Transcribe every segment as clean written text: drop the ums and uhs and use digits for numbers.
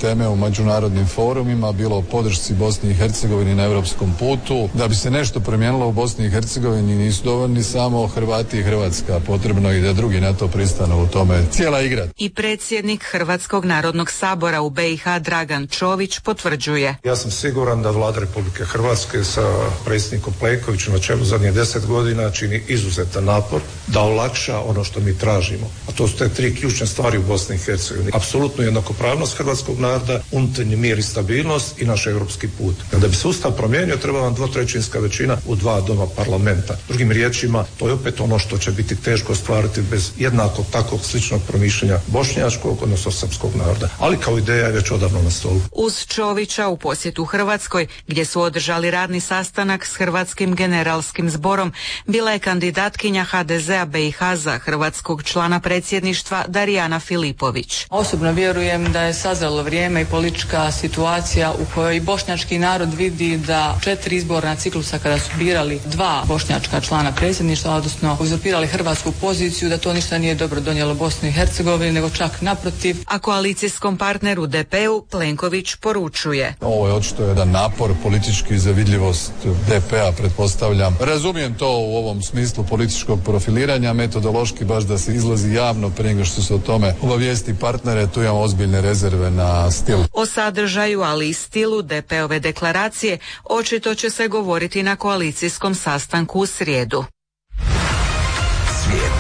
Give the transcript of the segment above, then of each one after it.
teme u međunarodnim forumima, bilo o podršci Bosni i Hercegovini na europskom putu. Da bi se nešto promijenilo u Bosni i Hercegovini nisu dovoljni samo Hrvati i Hrvatska, potrebno i da drugi na to pristanu, u tome cijela igra. I predsjednik Hrvatskog narodnog sabora u BiH Dragan Čović potvrđuje. Ja sam siguran da Vlada Republike Hrvatske sa predsjednikom Plenkovićem na čelu zadnjih 10 godina čini izuzetan napor da olakša ono što mi tražimo. A to su te 3 ključne stvari u Bosni i Hercegovini. Apsolutno jednakopravnost hrvatskog naroda, unutarnji mir i stabilnost i naš europski put. Da bi se Ustav promijenio treba vam 2/3 većina u 2 doma parlamenta. Drugim riječima, to je opet ono što će biti teško ostvariti bez jednako takvog sličnog promišljanja bošnjačkog, odnosno srpskog naroda. Ali kao ideja je već odavno na stolu. Uz Čovića u posjetu Hrvatskoj, gdje su održali radni sastanak s Hrvatskim generalskim zborom, bila je kandidatkinja HDZ-a BiH za hrvatskog člana predsjedništva Darijana Filipović. Osobno vjerujem da je sazrelo vrijeme i politička situacija u kojoj bošnjački narod vidi da 4 izborna ciklusa kada su birali 2 bošnjačka člana predsjedništva, odnosno uzurpirali hrvatsku poziciju, da to ništa nije dobro donijelo Bosni i Hercegovini, nego čak naprotiv. A koalicijskom partneru DP-u Plenković poručuje. Ovo je očito jedan napor politički za vidljivost DP-a, pretpostavljam. Razumijem to u ovom smislu političkog profiliranja, metodološki baš da se izlazi javno prije nego što se o tome obavijesti partnere, tu imamo ozbiljne rezerve na stil. O sadržaju, ali i stilu DP-ove deklaracije očito će se govoriti na koalicijskom sastanku u srijedu. Svijet.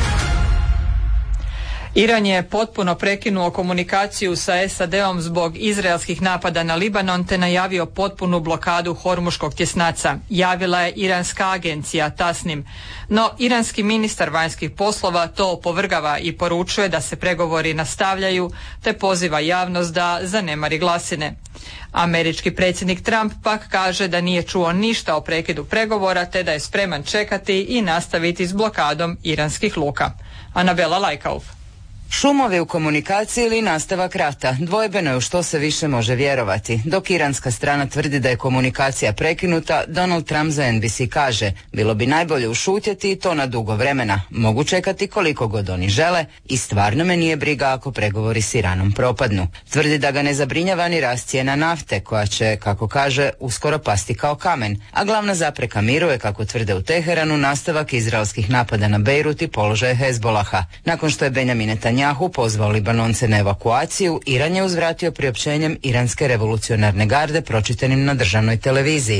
Iran je potpuno prekinuo komunikaciju sa SAD-om zbog izraelskih napada na Libanon te najavio potpunu blokadu Hormuškog tjesnaca, javila je iranska agencija Tasnim. No, iranski ministar vanjskih poslova to opovrgava i poručuje da se pregovori nastavljaju te poziva javnost da zanemari glasine. Američki predsjednik Trump pak kaže da nije čuo ništa o prekidu pregovora te da je spreman čekati i nastaviti s blokadom iranskih luka. Anabela Lajkauf. Šumovi u komunikaciji ili nastavak rata, dvojbeno je u što se više može vjerovati. Dok iranska strana tvrdi da je komunikacija prekinuta, Donald Trump za NBC kaže, bilo bi najbolje ušutjeti i to na dugo vremena. Mogu čekati koliko god oni žele i stvarno me nije briga ako pregovori s Iranom propadnu. Tvrdi da ga ne zabrinjava ni rast cijena nafte, koja će, kako kaže, uskoro pasti kao kamen. A glavna zapreka miru je, kako tvrde u Teheranu, nastavak izraelskih napada na Bejrut i položaje Hezbolaha. Nakon što je Benjamin Netanjahu pozvao Libanonce na evakuaciju, Iran je uzvratio priopćenjem Iranske revolucionarne garde pročitanim na državnoj televiziji.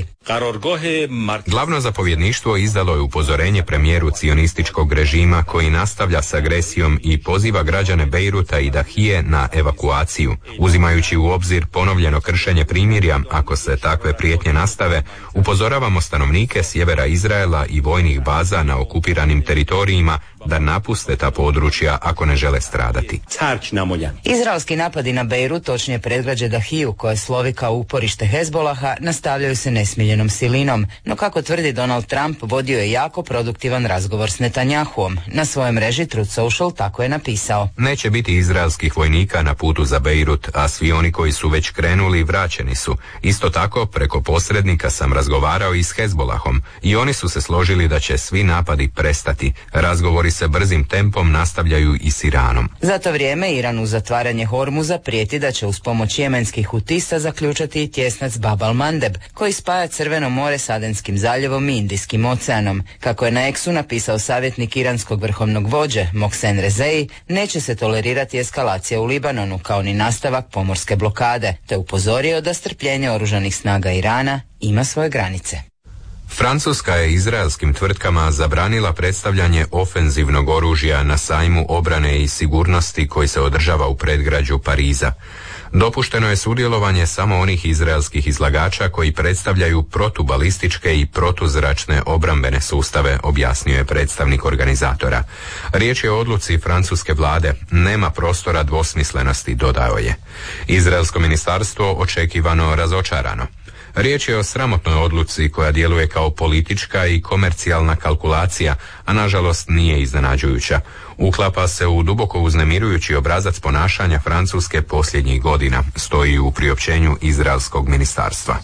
Glavno zapovjedništvo izdalo je upozorenje premijeru cionističkog režima koji nastavlja s agresijom i poziva građane Bejruta i Dahije na evakuaciju. Uzimajući u obzir ponovljeno kršenje primirja, ako se takve prijetnje nastave, upozoravamo stanovnike sjevera Izraela i vojnih baza na okupiranim teritorijima da napuste ta područja ako ne žele stradati. Izraelski napadi na Bejrut, točnije predgrađe Dahiju, koje slovi kao uporište Hezbolaha, nastavljaju se nesmiljenom silinom, no kako tvrdi Donald Trump, vodio je jako produktivan razgovor s Netanjahuom. Na svojoj mreži Truth Social tako je napisao: neće biti izraelskih vojnika na putu za Bejrut, a svi oni koji su već krenuli vraćeni su. Isto tako, preko posrednika sam razgovarao i s Hezbolahom i oni su se složili da će svi napadi prestati. Razgovori se brzim tempom nastavljaju i s Iranom. Za to vrijeme Iran uz zatvaranje Hormuza prijeti da će uz pomoć jemenskih hutista zaključati i tjesnac Bab al-Mandeb, koji spaja Crveno more s Adenskim zaljevom i Indijskim oceanom. Kako je na X-u napisao savjetnik iranskog vrhovnog vođe Mohsen Rezei, neće se tolerirati eskalacija u Libanonu kao ni nastavak pomorske blokade, te upozorio da strpljenje oružanih snaga Irana ima svoje granice. Francuska je izraelskim tvrtkama zabranila predstavljanje ofenzivnog oružja na sajmu obrane i sigurnosti koji se održava u predgrađu Pariza. Dopušteno je sudjelovanje samo onih izraelskih izlagača koji predstavljaju protubalističke i protuzračne obrambene sustave, objasnio je predstavnik organizatora. Riječ je o odluci francuske vlade, nema prostora dvosmislenosti, dodao je. Izraelsko ministarstvo očekivano razočarano. Riječ je o sramotnoj odluci koja djeluje kao politička i komercijalna kalkulacija, a nažalost nije iznenađujuća. Uklapa se u duboko uznemirujući obrazac ponašanja Francuske posljednjih godina, stoji u priopćenju izraelskog ministarstva.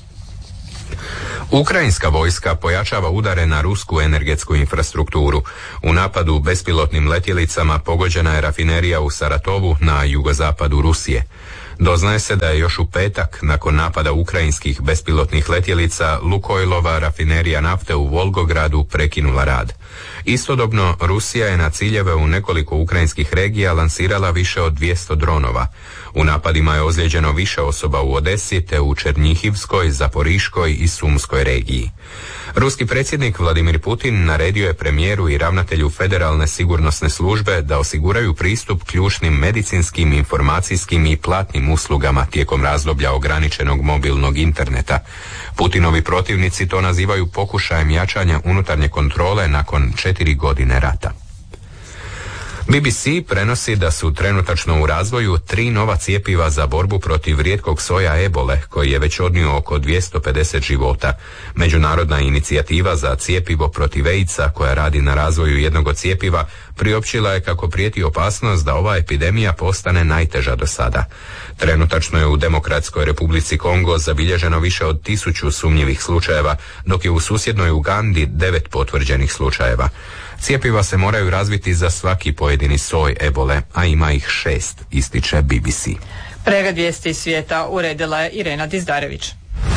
Ukrajinska vojska pojačava udare na rusku energetsku infrastrukturu. U napadu bespilotnim letjelicama pogođena je rafinerija u Saratovu na jugozapadu Rusije. Doznaje se da je još u petak, nakon napada ukrajinskih bespilotnih letjelica, Lukoilova rafinerija nafte u Volgogradu prekinula rad. Istodobno, Rusija je na ciljeve u nekoliko ukrajinskih regija lansirala više od 200 dronova. U napadima je ozlijeđeno više osoba u Odesi te u Černjihivskoj, Zaporiškoj i Sumskoj regiji. Ruski predsjednik Vladimir Putin naredio je premijeru i ravnatelju Federalne sigurnosne službe da osiguraju pristup ključnim medicinskim, informacijskim i platnim uslugama tijekom razdoblja ograničenog mobilnog interneta. Putinovi protivnici to nazivaju pokušajem jačanja unutarnje kontrole nakon 4 godine rata. BBC prenosi da su trenutačno u razvoju 3 nova cjepiva za borbu protiv rijetkog soja ebole, koji je već odnio oko 250 života. Međunarodna inicijativa za cjepivo protiv AIDS-a, koja radi na razvoju jednog od cjepiva, priopćila je kako prijeti opasnost da ova epidemija postane najteža do sada. Trenutačno je u Demokratskoj Republici Kongo zabilježeno više od 1000 sumnjivih slučajeva, dok je u susjednoj Ugandi 9 potvrđenih slučajeva. Cjepiva se moraju razviti za svaki pojedini soj ebole, a ima ih 6, ističe BBC. Pregled vijesti svijeta uredila je Irena Dizdarević.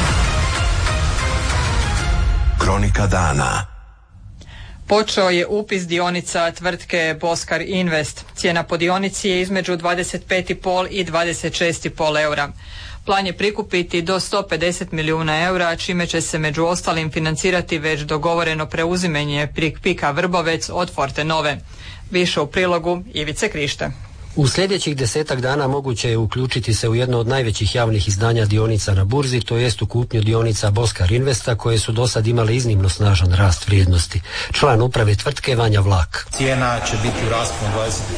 Kronika dana. Počeo je upis dionica tvrtke Boskar Invest. Cijena po dionici je između 25,5 i 26,5 eura. Plan je prikupiti do 150 milijuna eura, čime će se među ostalim financirati već dogovoreno preuzimanje PIK-a Vrbovec od Fortenove. Više u prilogu Ivice Krište. U sljedećih 10 dana moguće je uključiti se u jedno od najvećih javnih izdanja dionica na burzi, to jest u kupnju dionica Boskar Investa, koje su do sad imale iznimno snažan rast vrijednosti. Član uprave tvrtke Vanja Vlak. Cijena će biti u rasponu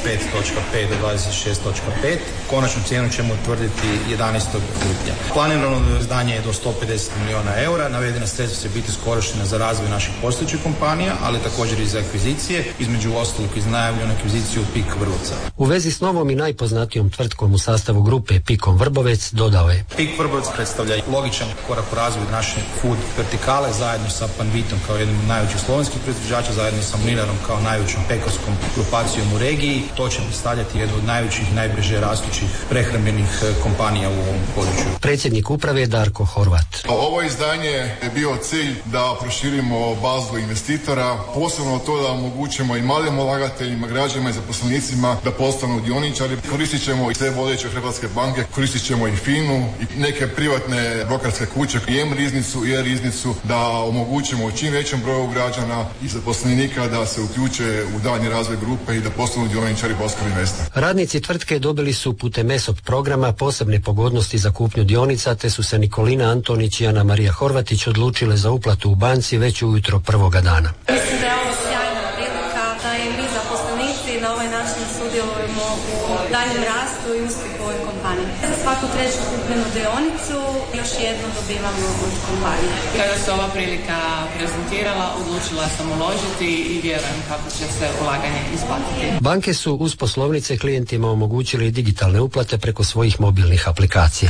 25.5 do 26.5. Konačnu cijenu ćemo utvrditi 11. lipnja. Planirano izdanje je do 150 milijuna eura. Navedena sredstva će biti iskorištena za razvoj naših postojećih kompanija, ali također i za akvizicije, između ostalog iz najavljenu akviziciju PIK Vrbovca. U vezi s novom i najpoznatijom tvrtkom u sastavu grupe PIK-om Vrbovec dodao je: PIK Vrbovec predstavlja logičan korak u razvoju naše food vertikale zajedno sa Panvitom kao jednim od najvećih slovenskih proizvođača, zajedno sa Mlinarom kao najvećom pekarskom grupacijom u regiji. To će predstavljati jednu od najvećih i najbrže rastućih prehrambenih kompanija u ovom području. Predsjednik uprave je Darko Horvat. Ovo izdanje je bio cilj da proširimo bazu investitora, posebno to da omogućimo i malim ulagateljima, građanima i zaposlenicima da postanu dioničari. Koristit ćemo i sve vodeće hrvatske banke, koristit ćemo i FINU i neke privatne brokerske kuće, i M-riznicu i E-riznicu, da omogućimo čim većem broju građana i zaposlenika da se uključe u daljnji razvoj grupe i da postanu dioničari Boskar Investa. Radnici tvrtke dobili su putem ESOP programa posebne pogodnosti za kupnju dionica, te su se Nikolina Antonić i Ana Marija Horvatić odlučile za uplatu u banci već ujutro prvoga dana. Mislim da je ovo sjajna prilika da i mi zaposlenici na ovaj način sudjelujemo u daljem rastu i uspjehu ovoj kompaniji. Za svaku treću kupljenu dionicu još jednu dobivamo od kompanije. Kada se ova prilika prezentirala, odlučila sam uložiti i vjerujem kako će se ulaganje isplatiti. Banke su uz poslovnice klijentima omogućili digitalne uplate preko svojih mobilnih aplikacija.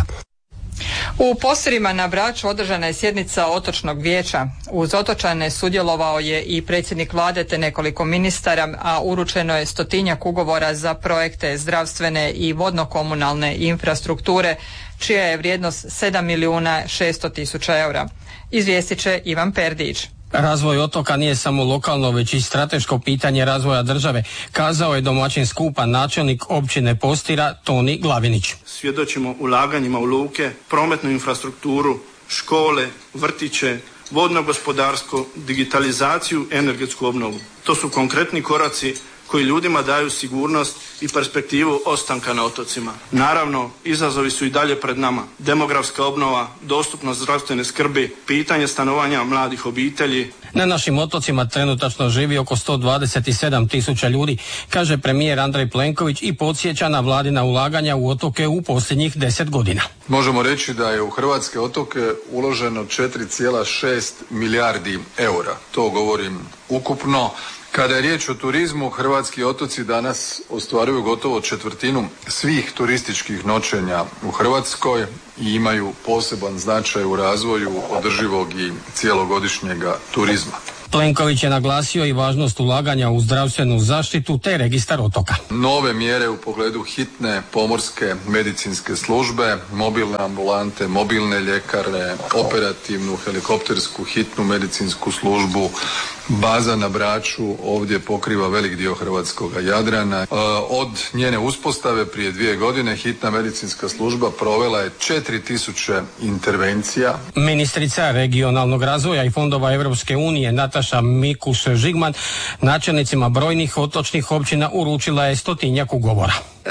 U Posirima na Braču održana je sjednica Otočnog vijeća. Uz otočane sudjelovao je i predsjednik vlade te nekoliko ministara, a uručeno je 100-tinjak ugovora za projekte zdravstvene i vodno-komunalne infrastrukture, čija je vrijednost 7.600.000 eura. Izvijestit će Ivan Perdić. Razvoj otoka nije samo lokalno, već i strateško pitanje razvoja države, kazao je domaćin skupa načelnik općine Postira Toni Glavinić. Svjedočimo ulaganjima u luke, prometnu infrastrukturu, škole, vrtiće, vodno gospodarstvo, digitalizaciju, energetsku obnovu. To su konkretni koraci koji ljudima daju sigurnost i perspektivu ostanka na otocima. Naravno, izazovi su i dalje pred nama. Demografska obnova, dostupnost zdravstvene skrbi, pitanje stanovanja mladih obitelji. Na našim otocima trenutačno živi oko 127.000 ljudi, kaže premijer Andrej Plenković i podsjeća na vladina ulaganja u otoke u posljednjih 10 godina. Možemo reći da je u hrvatske otoke uloženo 4,6 milijardi eura. To govorim ukupno. Kada je riječ o turizmu, hrvatski otoci danas ostvaruju gotovo 1/4 svih turističkih noćenja u Hrvatskoj i imaju poseban značaj u razvoju održivog i cijelogodišnjega turizma. Plenković je naglasio i važnost ulaganja u zdravstvenu zaštitu te registar otoka. Nove mjere u pogledu hitne pomorske medicinske službe, mobilne ambulante, mobilne ljekarne, operativnu helikoptersku hitnu medicinsku službu, baza na Braču ovdje pokriva velik dio hrvatskog Jadrana. Od njene uspostave prije 2 godine hitna medicinska služba provela je 4000 intervencija. Ministrica regionalnog razvoja i fondova Europske unije Nataša Mikuš-Žigman načelnicima brojnih otočnih općina uručila je 100-tinjak ugovora.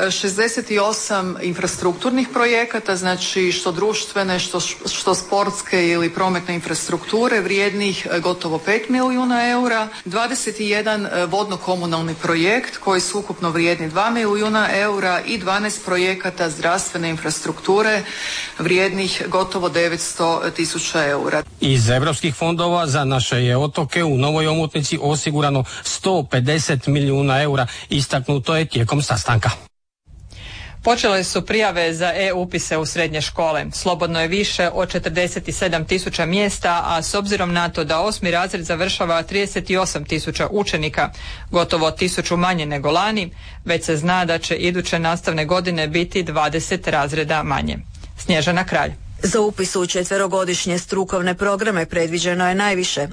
68 infrastrukturnih projekata, znači što društvene, što sportske ili prometne infrastrukture vrijednih gotovo 5 milijuna eura, 21 vodno-komunalni projekt koji su ukupno vrijedni 2 milijuna eura i 12 projekata zdravstvene infrastrukture vrijednih gotovo 900.000 eura. Iz europskih fondova za naše je otoke u novoj omotnici osigurano 150 milijuna eura, istaknuto je tijekom sastanka. Počele su prijave za e-upise u srednje škole. Slobodno je više od 47.000 mjesta, a s obzirom na to da 8. razred završava 38.000 učenika, gotovo 1.000 manje nego lani, već se zna da će iduće nastavne godine biti 20 razreda manje. Snježana Kralj. Za upis u četverogodišnje strukovne programe predviđeno je najviše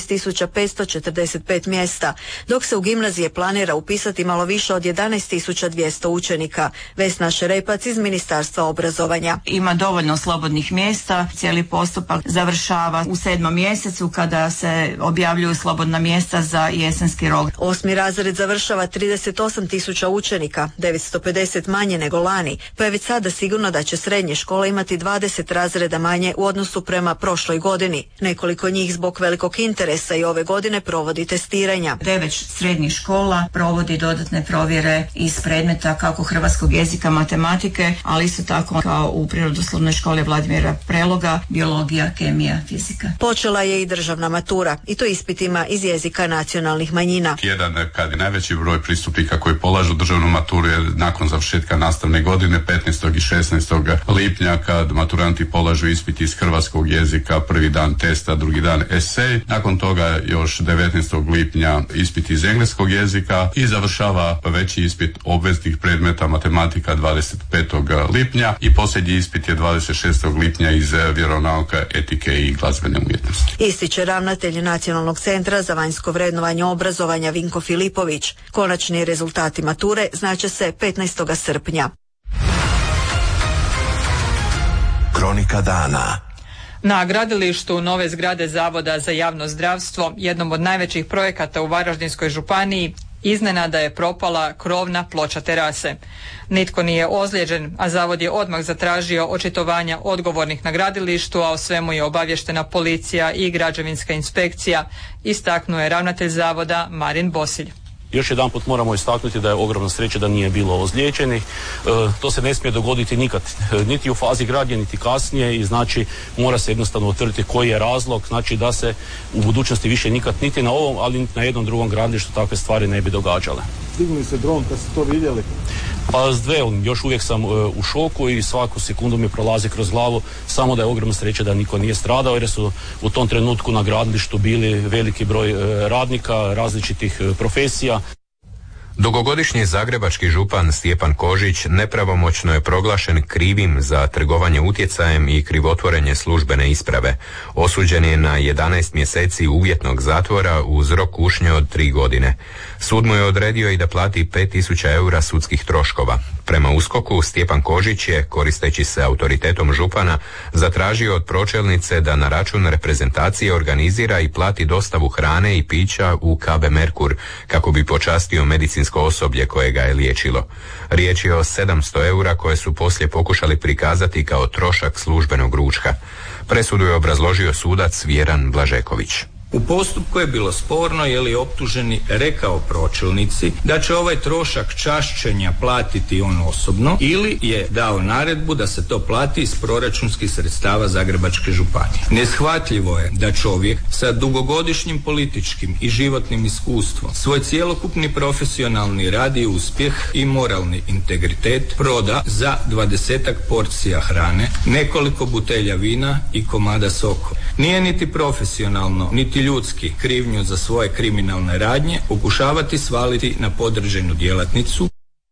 18.545 mjesta, dok se u gimnazije planira upisati malo više od 11.200 učenika. Vesna Šerepac iz Ministarstva obrazovanja. Ima dovoljno slobodnih mjesta, cijeli postupak završava u 7. mjesecu kada se objavljuju slobodna mjesta za jesenski rok. 8. razred završava 38.000 učenika, 950 manje nego lani, pa je već sada sigurno da će srednje škole imati 20 razreda manje u odnosu prema prošloj godini. Nekoliko njih zbog velikog interesa i ove godine provodi testiranja. 9 srednjih škola provodi dodatne provjere iz predmeta kako hrvatskog jezika, matematike, ali isto tako kao u Prirodoslovnoj školi Vladimira Preloga, biologija, kemija, fizika. Počela je i državna matura, i to ispitima iz jezika nacionalnih manjina. Jedan kad je najveći broj pristupnika koji polažu državnu maturu je nakon završetka nastavne godine 15. i 16. lipnja kad maturanti polažu ispit iz hrvatskog jezika, prvi dan testa, drugi dan esej. Nakon toga još 19. lipnja ispit iz engleskog jezika i završava veći ispit obveznih predmeta matematika 25. lipnja i posljednji ispit je 26. lipnja iz vjeronauka, etike i glazbene umjetnosti. Ističe ravnatelj Nacionalnog centra za vanjsko vrednovanje obrazovanja Vinko Filipović. Konačni rezultati mature znače se 15. srpnja. Kronika dana. Na gradilištu nove zgrade Zavoda za javno zdravstvo, jednom od najvećih projekata u Varaždinskoj županiji, iznenada je propala krovna ploča terase. Nitko nije ozlijeđen, a zavod je odmah zatražio očitovanja odgovornih na gradilištu, a o svemu je obavještena policija i građevinska inspekcija, istaknuo je ravnatelj zavoda Marin Bosilj. Još jedanput moramo istaknuti da je ogromna sreća da nije bilo ozlijeđenih. To se ne smije dogoditi nikad, niti u fazi gradnje, niti kasnije i znači mora se jednostavno utvrditi koji je razlog, znači da se u budućnosti više nikad niti na ovom, ali niti na jednom drugom gradilištu takve stvari ne bi događale. Dignuli se dron kad ste to vidjeli? Pa još uvijek sam u šoku i svaku sekundu mi prolazi kroz glavu samo da je ogromna sreća da niko nije stradao jer su u tom trenutku na gradilištu bili veliki broj radnika različitih profesija. Dugogodišnji zagrebački župan Stjepan Kožić nepravomoćno je proglašen krivim za trgovanje utjecajem i krivotvorenje službene isprave. Osuđen je na 11 mjeseci uvjetnog zatvora uz rok kušnje od 3 godine. Sud mu je odredio i da plati 5.000 eura sudskih troškova. Prema USKOK-u Stjepan Kožić je, koristeći se autoritetom župana, zatražio od pročelnice da na račun reprezentacije organizira i plati dostavu hrane i pića u KB Merkur kako bi počastio medicinsko osoblje koje ga je liječilo. Riječ je o 700 eura koje su poslije pokušali prikazati kao trošak službenog ručka. Presudu je obrazložio sudac Vjeran Blažeković. U postupku je bilo sporno je li optuženi rekao pročelnici da će ovaj trošak čašćenja platiti on osobno ili je dao naredbu da se to plati iz proračunskih sredstava Zagrebačke županije. Neshvatljivo je da čovjek sa dugogodišnjim političkim i životnim iskustvom svoj cjelokupni profesionalni rad i uspjeh i moralni integritet proda za 20-ak porcija hrane, nekoliko butelja vina i komada soka. Nije niti profesionalno, niti ljudski krivnju za svoje kriminalne radnje pokušavati svaliti na podređenu djelatnicu.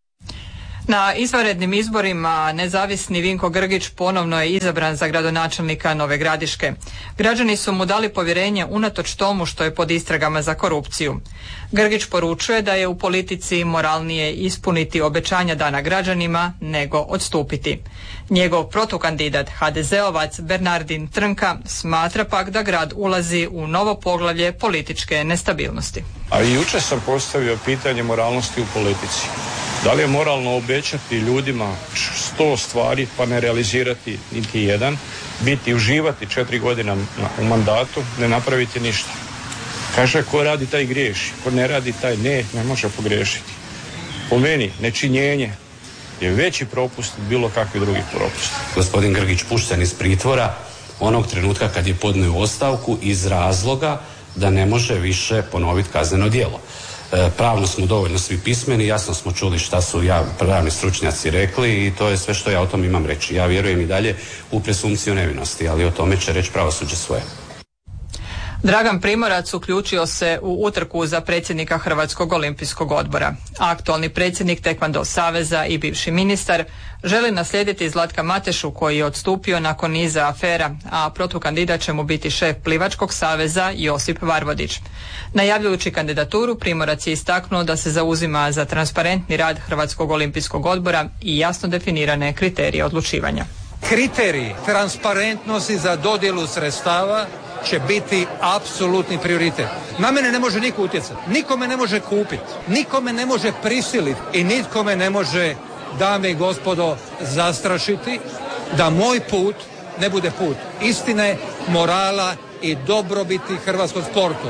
Na izvanrednim izborima nezavisni Vinko Grgić ponovno je izabran za gradonačelnika Nove Gradiške. Građani su mu dali povjerenje unatoč tomu što je pod istragama za korupciju. Grgić poručuje da je u politici moralnije ispuniti obećanja dana građanima nego odstupiti. Njegov protukandidat HDZ-ovac Bernardin Trnka smatra pak da grad ulazi u novo poglavlje političke nestabilnosti. A i jučer sam postavio pitanje moralnosti u politici. Da li je moralno obećati ljudima 100 stvari pa ne realizirati niti jedan, biti uživati 4 godine u mandatu, ne napraviti ništa? Kaže, ko radi taj griješi, ko ne radi taj ne može pogriješiti. Po meni, nečinjenje je veći propust od bilo kakvi drugi propust. Gospodin Grgić pušten iz pritvora onog trenutka kad je podnio ostavku iz razloga da ne može više ponoviti kazneno djelo. Pravno smo dovoljno svi pismeni, jasno smo čuli šta su pravni stručnjaci rekli i to je sve što ja o tom imam reći. Ja vjerujem i dalje u presumpciju nevinosti, ali o tome će reći pravosuđe svoje. Dragan Primorac uključio se u utrku za predsjednika Hrvatskog olimpijskog odbora. Aktualni predsjednik Tekvando saveza i bivši ministar želi naslijediti Zlatka Matešu koji je odstupio nakon niza afera, a protukandidat će mu biti šef Plivačkog saveza Josip Varvodić. Najavljujući kandidaturu, Primorac je istaknuo da se zauzima za transparentni rad Hrvatskog olimpijskog odbora i jasno definirane kriterije odlučivanja. Kriteriji transparentnosti za dodjelu sredstava će biti apsolutni prioritet. Na mene ne može niko utjecati, niko me ne može kupiti, niko me ne može prisiliti i nitko me ne može, dame i gospodo, zastrašiti da moj put ne bude put istine, morala i dobrobiti hrvatskog sportu.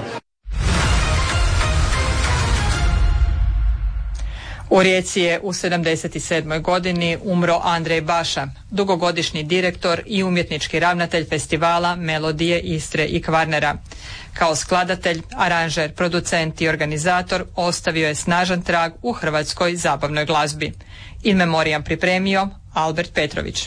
U Rijeci je u 77. godini umro Andrej Baša, dugogodišnji direktor i umjetnički ravnatelj festivala Melodije Istre i Kvarnera. Kao skladatelj, aranžer, producent i organizator ostavio je snažan trag u hrvatskoj zabavnoj glazbi. In memoriam pripremio Albert Petrović.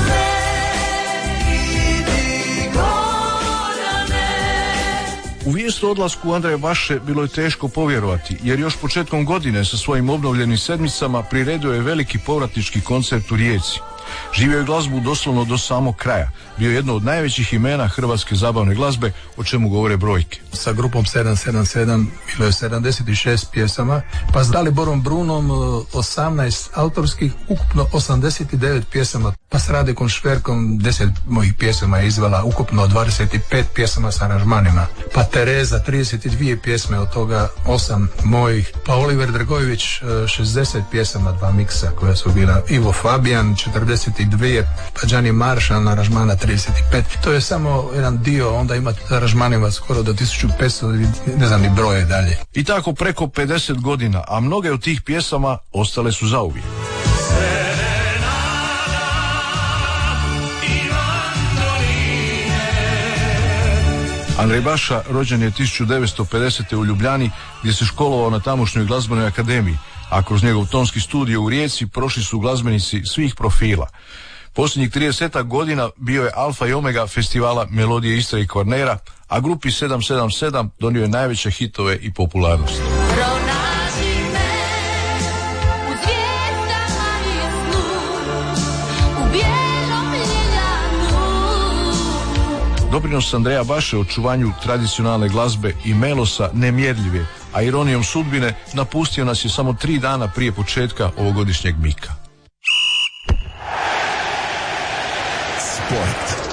U vijest o odlasku Andreja Baše bilo je teško povjerovati, jer još početkom godine sa svojim obnovljenim sedmicama priredio je veliki povratnički koncert u Rijeci. Živio je glazbu doslovno do samog kraja. Bio je jedno od najvećih imena hrvatske zabavne glazbe, o čemu govore brojke. Sa grupom 777 bilo je 76 pjesama, pa s Daliborom Brunom 18 autorskih, ukupno 89 pjesama. Pa s Radekom Šverkom 10 mojih pjesama je izvela, ukupno 25 pjesama s aranžmanima. Pa Tereza 32 pjesme, od toga 8 mojih. Pa Oliver Dragojević 60 pjesama, 2 miksa koja su bila. Ivo Fabijan 42, pa Gianni Marshall aranžmana 35. To je samo jedan dio, onda ima aranžmanima skoro do 1500, ne znam ni broje dalje. I tako preko 50 godina, a mnoge od tih pjesama ostale su zauvijek. Andrej Baša rođen je 1950. u Ljubljani, gdje se školovao na tamošnjoj glazbenoj akademiji, a kroz njegov tonski studio u Rijeci prošli su glazbenici svih profila. Posljednjih 30 godina bio je alfa i omega festivala Melodije Istre i Kvarnera, a grupi 777 donio je najveće hitove i popularnost. Doprinos Andreja Baše očuvanju tradicionalne glazbe i melosa nemjerljiv je, a ironijom sudbine napustio nas je samo 3 dana prije početka ovogodišnjeg mika. Sport.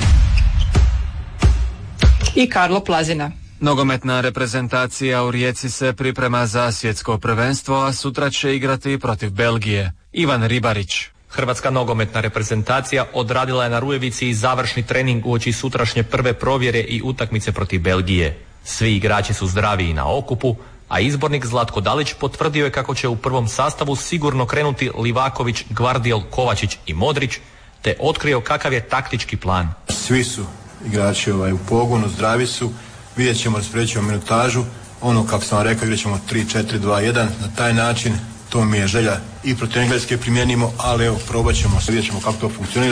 I Karlo Plazina. Nogometna reprezentacija u Rijeci se priprema za svjetsko prvenstvo, a sutra će igrati protiv Belgije. Ivan Ribarić. Hrvatska nogometna reprezentacija odradila je na Rujevici i završni trening uoči sutrašnje prve provjere i utakmice protiv Belgije. Svi igrači su zdravi i na okupu, a izbornik Zlatko Dalić potvrdio je kako će u prvom sastavu sigurno krenuti Livaković, Gvardiol, Kovačić i Modrić, te otkrio kakav je taktički plan. Svi su igrači u pogonu, zdravi su, vidjet ćemo, rasporedit minutažu, ono kako sam vam rekao, igrat ćemo 3-4-2-1, na taj način. To mi je želja i protiv Engleske primijenimo, ali evo, probat ćemo, vidjet ćemo kako to funkcionira.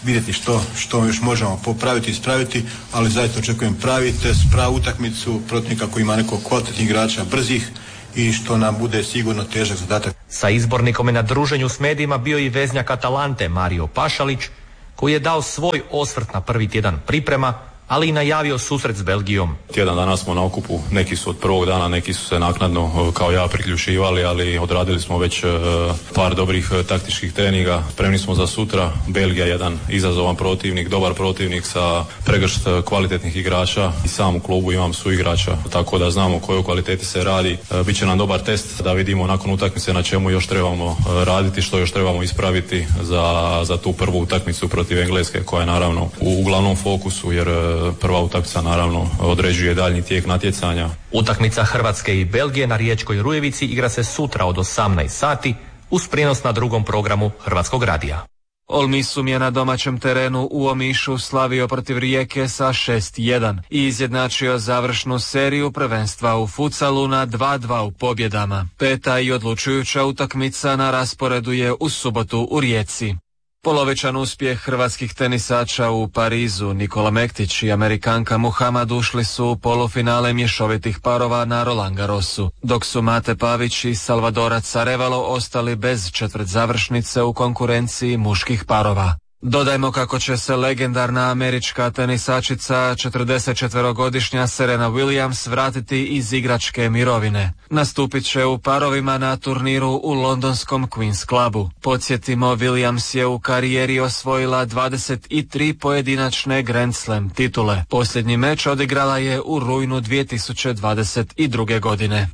vidjeti što još možemo popraviti, ispraviti, ali zaista očekujem pravi test, pravu utakmicu protivnika koji ima nekog kvalitetnih igrača, brzih i što nam bude sigurno težak zadatak. Sa izbornikom je na druženju s medijima bio i veznjak Atalante Mario Pašalić, koji je dao svoj osvrt na prvi tjedan priprema, ali i najavio susret s Belgijom. Tjedan dana smo na okupu, neki su od prvog dana, neki su se naknadno kao ja priključivali, ali odradili smo već par dobrih taktičkih treninga. Spremni smo za sutra. Belgija jedan izazovan protivnik, dobar protivnik sa pregršt kvalitetnih igrača i sam u klubu imam suigrača, tako da znamo o kojoj kvaliteti se radi. Biće nam dobar test da vidimo nakon utakmice na čemu još trebamo raditi, što još trebamo ispraviti za tu prvu utakmicu protiv Engleske, koja je naravno u glavnom fokusu, jer prva utakmica naravno određuje daljnji tijek natjecanja. Utakmica Hrvatske i Belgije na Riječkoj Rujevici igra se sutra od 18 sati uz prijenos na drugom programu Hrvatskog radija. Olmisum je na domaćem terenu u Omišu slavio protiv Rijeke sa 6-1 i izjednačio završnu seriju prvenstva u futsalu na 2-2 u pobjedama. Peta i odlučujuća utakmica na rasporedu je u subotu u Rijeci. Polovičan uspjeh hrvatskih tenisača u Parizu. Nikola Mektić i Amerikanka Muhammad ušli su u polufinale mješovitih parova na Roland Garrosu, dok su Mate Pavić i Salvadorac Arevalo ostali bez četvrtzavršnice u konkurenciji muških parova. Dodajmo kako će se legendarna američka tenisačica 44-godišnja Serena Williams vratiti iz igračke mirovine. Nastupit će u parovima na turniru u londonskom Queen's Clubu. Podsjetimo, Williams je u karijeri osvojila 23 pojedinačne Grand Slam titule. Posljednji meč odigrala je u rujnu 2022. godine.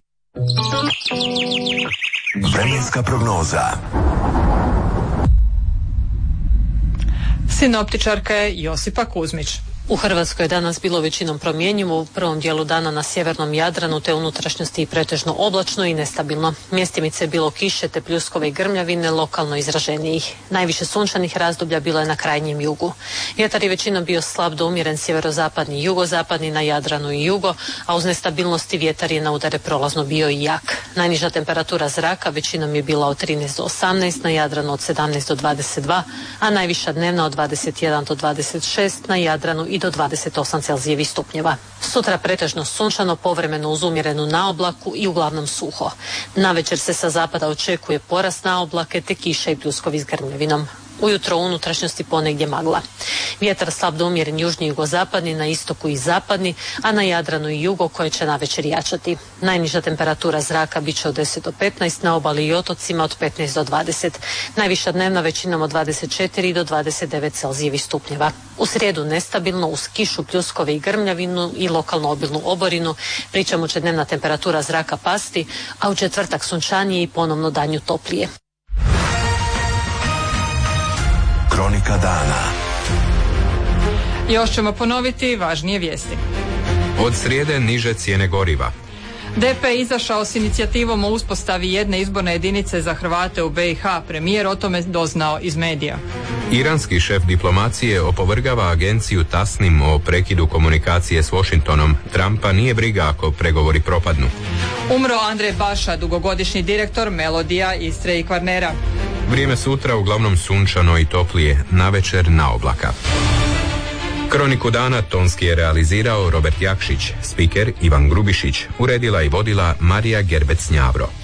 Vremenska prognoza. Sinoptičarka je Josipa Kuzmić. U Hrvatskoj je danas bilo većinom promjenjivo, u prvom dijelu dana na sjevernom Jadranu te unutrašnjosti i pretežno oblačno i nestabilno. Mjestimice je bilo kiše te pljuskove i grmljavine, lokalno izraženijih. Najviše sunčanih razdoblja bilo je na krajnjem jugu. Vjetar je većinom bio slab do umjeren sjeverozapadni i jugozapadni na Jadranu i jugo, a uz nestabilnosti vjetar je na udare prolazno bio i jak. Najniža temperatura zraka većinom je bila od 13 do 18, na Jadranu od 17 do 22, a najviša dnevna od 21 do 26, na Jadranu i do 28 Celzijevih stupnjeva. Sutra pretežno sunčano, povremeno uz umjerenu naoblaku i uglavnom suho. Navečer se sa zapada očekuje porast naoblake te kiša i pljuskovi s grmljavinom. Ujutro u unutrašnjosti ponegdje magla. Vjetar slab do umjeren južni i jugozapadni, na istoku i zapadni, a na Jadranu i jugo koje će navečer jačati. Najniža temperatura zraka bit će od 10 do 15, na obali i otocima od 15 do 20. Najviša dnevna većinom od 24 do 29 Celzijevih stupnjeva. U srijedu nestabilno uz kišu, pljuskove i grmljavinu i lokalno obilnu oborinu, pri čemu će dnevna temperatura zraka pasti, a u četvrtak sunčanije i ponovno danju toplije. Kronika dana. Još ćemo ponoviti važnije vijesti. Od srijede niže cijene goriva. DP je izašao s inicijativom o uspostavi jedne izborne jedinice za Hrvate u BiH. Premijer o tome doznao iz medija. Iranski šef diplomacije opovrgava agenciju Tasnim o prekidu komunikacije s Washingtonom. Trumpa nije briga ako pregovori propadnu. Umro Andrej Baša, dugogodišnji direktor Melodija, Istre i Kvarnera. Vrijeme sutra uglavnom sunčano i toplije, navečer na oblaka. Kroniku dana tonski je realizirao Robert Jakšić, spiker Ivan Grubišić, uredila i vodila Marija Gerbec-Njavro.